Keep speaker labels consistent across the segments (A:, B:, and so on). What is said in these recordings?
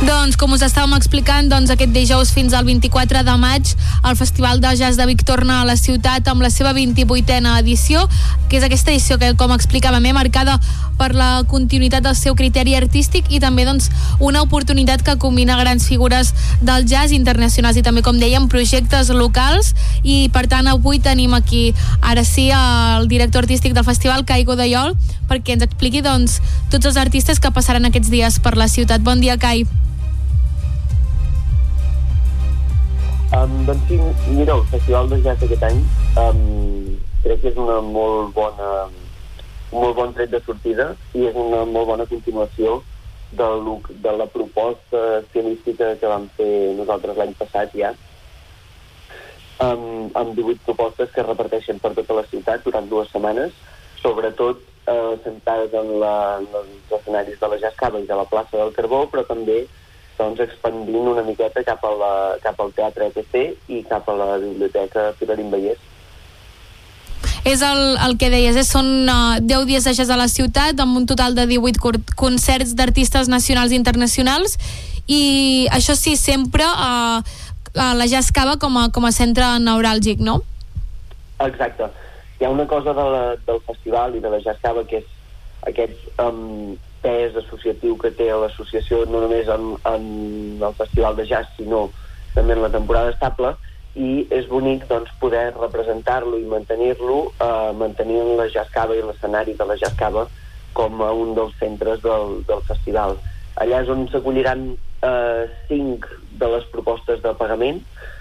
A: Doncs, com us estàvem explicant, aquest dijous fins al 24 de maig el Festival de Jazz de Vic torna a la ciutat amb la seva 28a edició, que és aquesta edició que, com explicàvem, marcada per la continuïtat del seu criteri artístic i també una oportunitat que combina grans figures del jazz internacionals i també, com dèiem, projectes locals. I per tant avui tenim aquí ara sí el director artístic del festival, Cai Godeïol, perquè ens expliqui tots els artistes que passaran aquests dies per la ciutat. Bon dia, Cai.
B: Doncs sí, mira, el Festival de Jazz aquest any crec que és un molt bon tret de sortida i és una molt bona continuació de la proposta estilística que vam fer nosaltres l'any passat ja, amb 18 propostes que es reparteixen per tota la ciutat durant 2 setmanes, sobretot sentades en els escenaris de la Jazz Cava i de la plaça del Carbó, però també expandint una miqueta cap al Teatre ETC i cap a la Biblioteca Pilarín Vallès.
A: És el que deies, són 10 dies de jazz a la ciutat amb un total de 18 concerts d'artistes nacionals i internacionals, i això sí, sempre a la Jazz Cava com a centre neuràlgic, no?
B: Exacte. Hi ha una cosa del festival i de la Jazz Cava que és aquest pes associatiu que té l'associació no només en el festival de jazz sinó també en la temporada estable, i és bonic poder representar-lo i mantenir-lo mantenint la Jazz Cava i l'escenari de la Jazz Cava com a un dels centres del festival. Allà és on s'acolliran 5 de les propostes de pagament,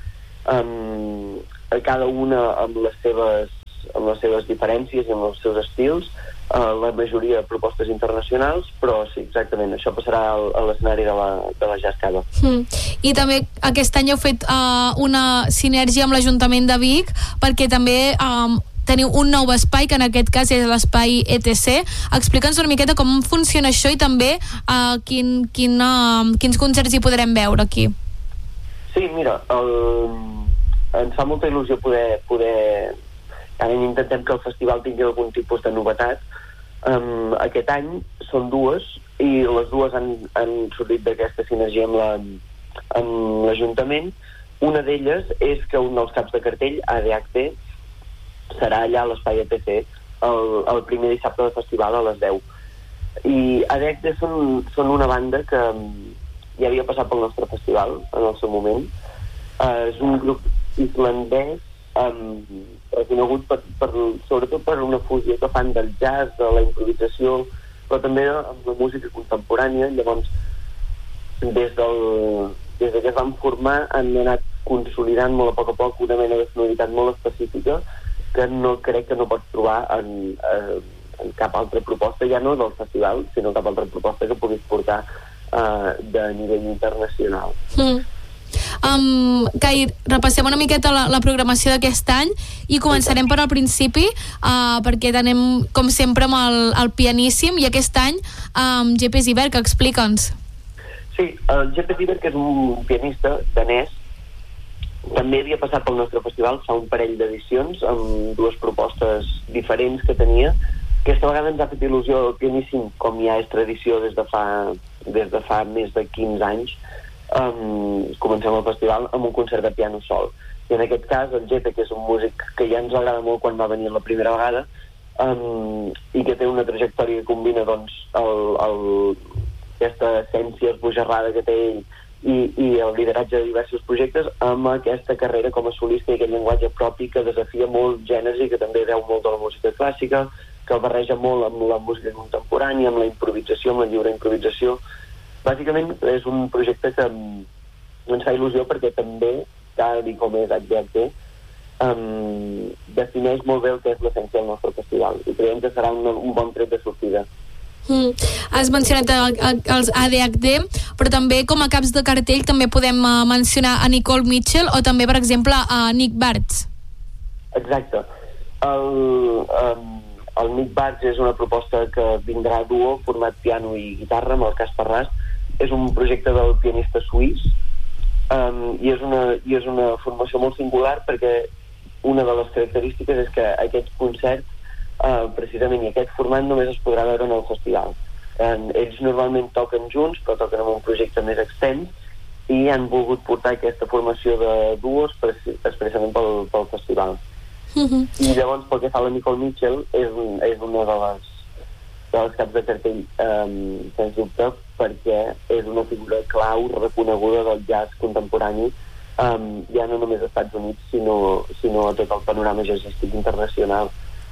B: cada una amb les seves diferències i amb els seus estils, la majoria de propostes internacionals, però sí, exactament, això passarà a l'escenari de la Jazz Cava.
A: I també aquest any heu fet una sinergia amb l'Ajuntament de Vic, perquè també teniu un nou espai, que en aquest cas és l'espai ETC. Explica'ns una miqueta com funciona això i també quins concerts hi podrem veure aquí.
B: Sí, mira, ens fa molta il·lusió poder cada any intentem que el festival tingui algun tipus de novetat. Aquest any són 2 i les 2 han sortit d'aquesta sinergia amb l'Ajuntament. Una d'elles és que un dels caps de cartell, ADHD, serà allà a l'espai ETC el primer dissabte de festival a les 10. I ADHD són una banda que ja havia passat pel nostre festival en el seu moment. És un grup islandès reconegut sobretot per una fusió que fan del jazz, de la improvisació, però també amb la música contemporània. Llavors, des que es van formar han anat consolidant molt a poc una mena de sonoritat molt específica que no crec que no pots trobar en cap altra proposta, ja no del festival, sinó cap altra proposta que puguis portar de nivell internacional.
A: Cai, repassem una miqueta la programació d'aquest any i començarem per al principi, perquè tenim com sempre amb el pianíssim, i aquest any amb Jeppe Ziberg. Explica'ns.
B: Sí, el Jeppe Ziberg és un pianista danès, també havia passat pel nostre festival fa un parell d'edicions amb 2 propostes diferents que tenia. Aquesta vegada ens ha fet il·lusió el pianíssim, com ja és tradició des de fa més de 15 anys. Comencem el festival amb un concert de piano sol, i en aquest cas el Jeppe, que és un músic que ja ens agrada molt quan va venir la primera vegada, i que té una trajectòria que combina aquesta essència esbojarrada que té ell i el lideratge de diversos projectes amb aquesta carrera com a solista i aquest llenguatge propi que desafia molt gèneres i que també veu molt de la música clàssica, que el barreja molt amb la música contemporània, amb la improvisació, amb la lliure improvisació. Bàsicament és un projecte que ens fa il·lusió perquè també, tal com és HDHD, defineix molt bé el que és l'essència del nostre festival i creiem que serà un bon tret de sortida.
A: Has mencionat els ADHD, però també com a caps de cartell també podem mencionar a Nicole Mitchell o també, per exemple, a Nick Bartz.
B: Exacte. El Nick Bartz és una proposta que vindrà a duo, format piano i guitarra, amb el Caspar Rast. És un projecte del pianista suís, i és una formació molt singular perquè una de les característiques és que aquest concert precisament i aquest format només es podrà veure en el festival. Ells normalment toquen junts, però toquen amb un projecte més extens, i han volgut portar aquesta formació de duos expressament pel festival. I llavors, pel que fa a la Nicole Mitchell, és una de les caps de cartell, sens dubte, perquè és una figura clau reconeguda del jazz contemporani, ja no només als Estats Units, sinó a tot el panorama jazzístic internacional.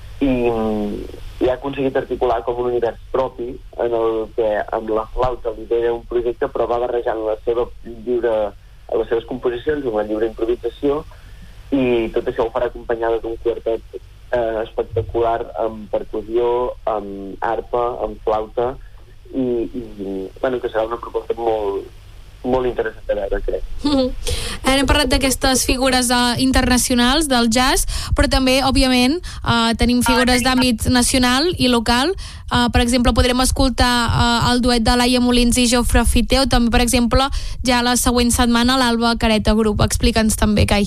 B: I ha aconseguit articular com un univers propi en el que amb la flauta lidera un projecte, però va barrejant les seves composicions amb la lliure improvisació, i tot això ho farà acompanyada d'un quartet espectacular amb percussió, amb arpa, amb flauta, i que serà una proposta molt interessant de veure, crec.
A: Hem parlat d'aquestes figures internacionals del jazz, però també, òbviament, tenim figures d'àmbit nacional i local. Per exemple, podrem escoltar el duet de Laia Molins i Jofre Fité, o també, per exemple, ja la següent setmana l'Alba Careta Group. Explica'ns també, Cai.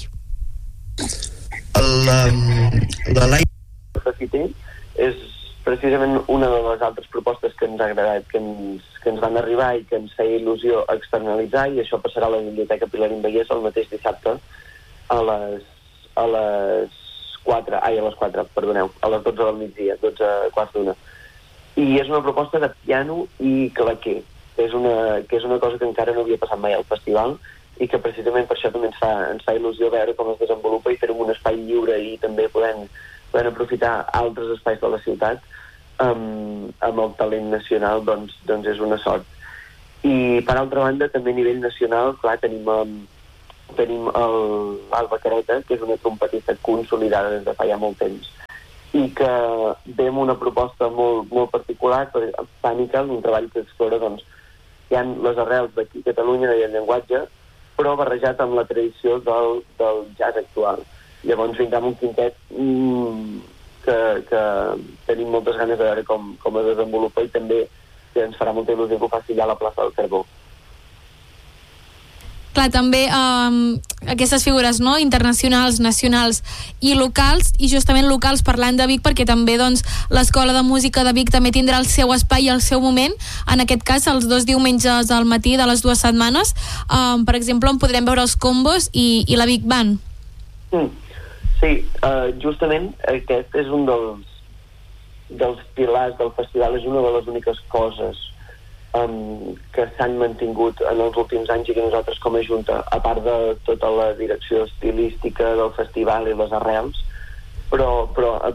B: La Laia Fité és precisament una de les altres propostes que ens ha agradat, que ens van arribar i que ens feia il·lusió externalitzar, i això passarà a la Biblioteca Pilarín Vallès el mateix dissabte a les 12 del migdia, 12:15. I és una proposta de piano i claquer, que és una cosa que encara no havia passat mai al festival, i que precisament per això també ens fa il·lusió veure com es desenvolupa i fer-ho en un espai lliure i també podent aprofitar altres espais de la ciutat amb el talent nacional, doncs és una sort. I per altra banda, també a nivell nacional, clar, tenim l'Alba Careta, que és una trompetista consolidada des de fa ja molt temps, i que ve amb una proposta molt, molt particular, Pànica, un treball que explora, doncs, hi ha les arrels d'aquí a Catalunya del llenguatge, però barrejat amb la tradició del jazz actual. Llavors vindrà amb un quintet que tenim moltes ganes de veure com es desenvolupa, i també que ens farà molta il·lusió que ho faci ja a la plaça del Carbó.
A: Clar, també aquestes figures, no?, internacionals, nacionals i locals, i justament locals parlant de Vic, perquè també doncs, l'Escola de Música de Vic també tindrà el seu espai i el seu moment, en aquest cas els 2 diumenges al matí de les 2 setmanes. Per exemple, on podrem veure els combos i la Vic Band.
B: Sí, justament aquest és un dels pilars del festival, és una de les úniques coses que s'han mantingut en els últims anys i que nosaltres com a Junta, a part de tota la direcció estilística del festival i les arrels, però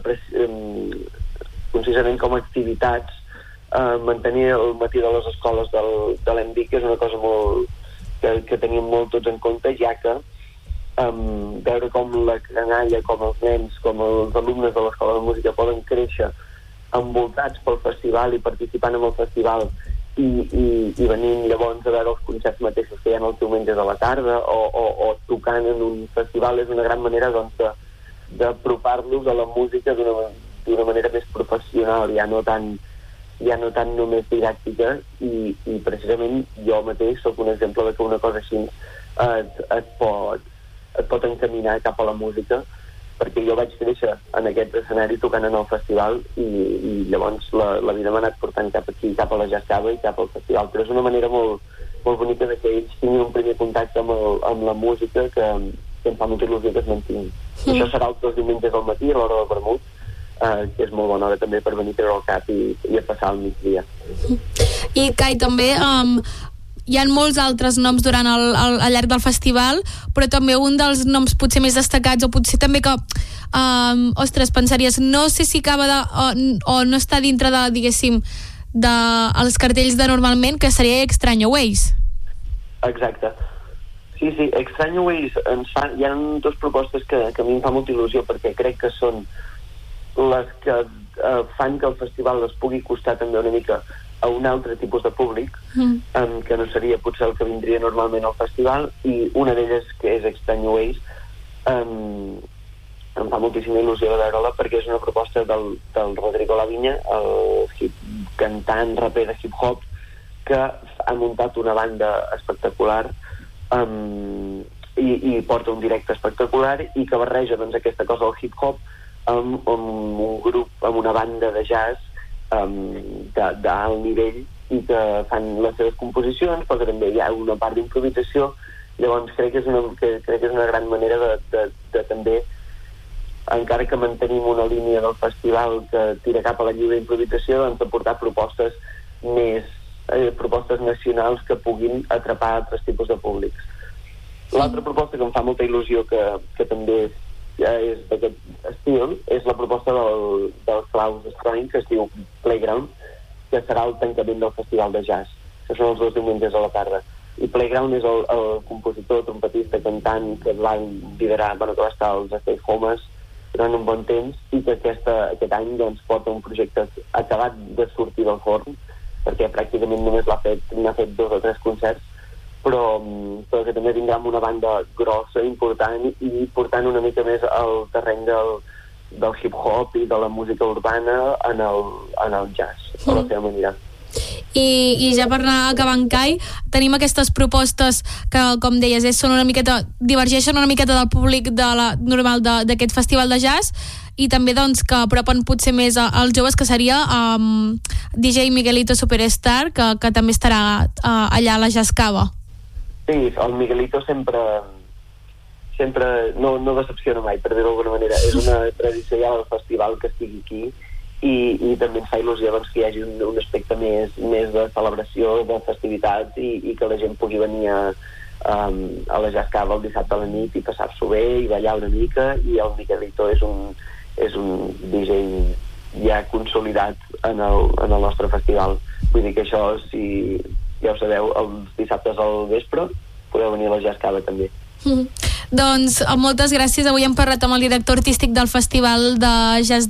B: precisament com a activitats, mantenir el matí de les escoles de l'EMBIC és una cosa que tenim molt tots en compte, ja que veure com la canalla, com els nens, com els alumnes de l'Escola de Música poden créixer envoltats pel festival i participant en el festival i venint llavors a veure els concerts mateixos que hi ha els diumenges a la tarda o tocant en un festival, és una gran manera doncs, d'apropar-los a la música d'una manera més professional, ja no tant només didàctica, i precisament jo mateix soc un exemple de que una cosa així et pot encaminar cap a la música, perquè jo vaig créixer en aquest escenari tocant en el festival i llavors la vida m'ha anat portant cap aquí, cap a la Jazz Cava i cap al festival, però és una manera molt, molt bonica de que ells tinguin un primer contacte amb la música que em fa molta il·lusió que es mantingui. Això serà els 2 diumenges al matí a l'hora del vermut, que és molt bona hora també per venir a treure el cap i a passar el migdia.
A: I Cai, també hi ha molts altres noms durant al llarg del festival, però també un dels noms potser més destacats, o potser també que pensaries, no sé si acaba o no està dintre de, diguéssim, dels cartells de normalment, que seria Extraño Ways.
B: Exacte. Sí, Extraño Ways hi ha 2 propostes que a mi em fa molta il·lusió, perquè crec que són les que fan que el festival es pugui costar també una mica a un altre tipus de públic, que no seria potser el que vindria normalment al festival, i una d'elles, que és Extraño Ways, em fa moltíssima il·lusió de veure-la, perquè és una proposta del Rodrigo Laviña, el cantant, raper de hip-hop, que ha muntat una banda espectacular i porta un directe espectacular, i que barreja doncs, aquesta cosa del hip-hop amb un grup, amb una banda de jazz d'alt nivell, i que fan les seves composicions, però que també hi ha una part d'improvisació. Llavors crec que és una gran manera de també, encara que mantenim una línia del festival que tira cap a la lliure improvisació, doncs aportar propostes nacionals que puguin atrapar altres tipus de públics. L'altra proposta que em fa molta il·lusió que també és d'aquest estil és la proposta del Klaus Stroing, que es diu Playground, que serà el tancament del festival de jazz, que són els 2 diumenges a la tarda. I Playground és el compositor, trompetista, cantant que va liderar, que va estar als Stay Homes durant un bon temps, i que aquest any doncs, porta un projecte acabat de sortir del forn, perquè pràcticament només n'ha fet 2 o 3 concerts, però que també vindrà amb una banda grossa, important, i portant una mica més al terreny del hip-hop i de la música urbana en el jazz, a la seva manera.
A: I ja per anar acabant, Kai, tenim aquestes propostes que, com deies, divergeixen una miqueta del públic normal d'aquest festival de jazz, i també doncs, que apropen potser més als joves, que seria DJ Miguelito Superstar, que també estarà allà a la Jazz Cava.
B: Sí, el Miguelito sempre no decepciona mai, per dir-ho d'alguna manera. És una tradició ja del festival que estigui aquí, i també ens fa il·lusió doncs, que hi hagi un aspecte més de celebració, de festivitat, i que la gent pugui venir a la Jazz Cava el dissabte a la nit i passar-s'ho bé i ballar una mica. I el Miguelito és un DJ ja consolidat en el nostre festival. Vull dir que això, si ja ho sabeu, els dissabtes al vespre podeu venir a la Jazz Cava també.
A: Doncs moltes gràcies. Avui hem parlat amb el director artístic del Festival de Jazz